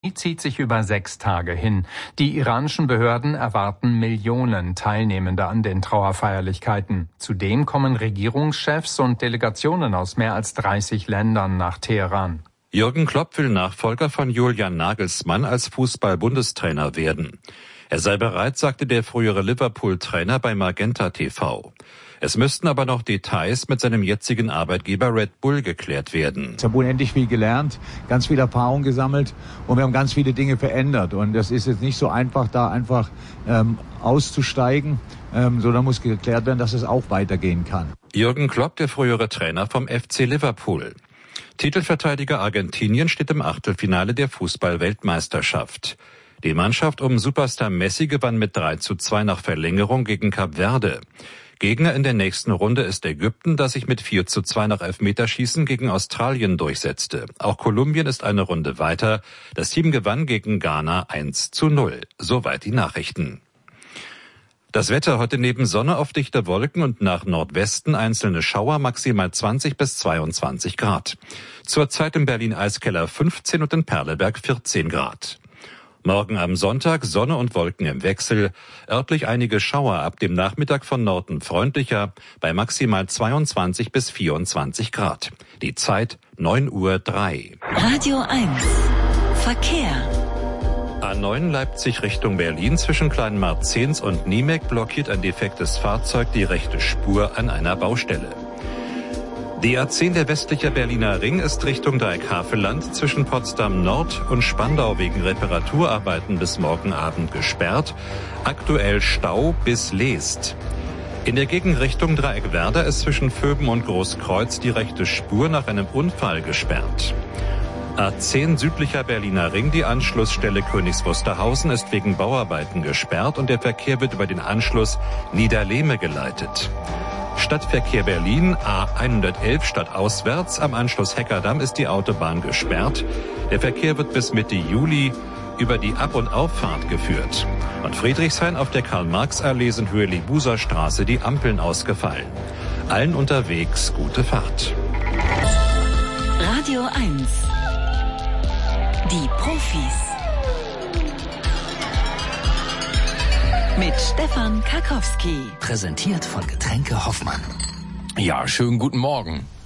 zieht sich über 6 Tage hin. Die iranischen Behörden erwarten Millionen Teilnehmende an den Trauerfeierlichkeiten. Zudem kommen Regierungschefs und Delegationen aus mehr als 30 Ländern nach Teheran. Jürgen Klopp will Nachfolger von Julian Nagelsmann als Fußball-Bundestrainer werden. Er sei bereit, sagte der frühere Liverpool-Trainer bei Magenta TV. Es müssten aber noch Details mit seinem jetzigen Arbeitgeber Red Bull geklärt werden. Ich habe unendlich viel gelernt, ganz viel Erfahrung gesammelt und wir haben ganz viele Dinge verändert. Und das ist jetzt nicht so einfach, da einfach auszusteigen, sondern muss geklärt werden, dass es auch weitergehen kann. Jürgen Klopp, der frühere Trainer vom FC Liverpool. Titelverteidiger Argentinien steht im Achtelfinale der Fußball-Weltmeisterschaft. Die Mannschaft um Superstar Messi gewann mit 3:2 nach Verlängerung gegen Kap Verde. Gegner in der nächsten Runde ist Ägypten, das sich mit 4:2 nach Elfmeterschießen gegen Australien durchsetzte. Auch Kolumbien ist eine Runde weiter. Das Team gewann gegen Ghana 1:0. Soweit die Nachrichten. Das Wetter heute neben Sonne auf dichte Wolken und nach Nordwesten einzelne Schauer, maximal 20 bis 22 Grad. Zurzeit im Berlin-Eiskeller 15 und in Perleberg 14 Grad. Morgen am Sonntag Sonne und Wolken im Wechsel, örtlich einige Schauer, ab dem Nachmittag von Norden freundlicher, bei maximal 22 bis 24 Grad. Die Zeit 9:03 Uhr. Radio 1 Verkehr. A9 Leipzig Richtung Berlin zwischen Kleinmarzens und Niemek blockiert ein defektes Fahrzeug die rechte Spur an einer Baustelle. Die A10, der westliche Berliner Ring, ist Richtung Dreieck-Havelland zwischen Potsdam Nord und Spandau wegen Reparaturarbeiten bis morgen Abend gesperrt. Aktuell Stau bis Leest. In der Gegenrichtung Dreieck-Werder ist zwischen Vöben und Großkreuz die rechte Spur nach einem Unfall gesperrt. A10 südlicher Berliner Ring, die Anschlussstelle Königs Wusterhausen, ist wegen Bauarbeiten gesperrt und der Verkehr wird über den Anschluss Niederlehme geleitet. Stadtverkehr Berlin, A111 stadtauswärts. Am Anschluss Heckerdamm ist die Autobahn gesperrt. Der Verkehr wird bis Mitte Juli über die Ab- und Auffahrt geführt. Und Friedrichshain auf der Karl-Marx-Allee sind Höhe Libuser Straße die Ampeln ausgefallen. Allen unterwegs gute Fahrt. Radio 1 Die Profis mit Stefan Karkowski. Präsentiert von Getränke Hoffmann. Ja, schönen guten Morgen.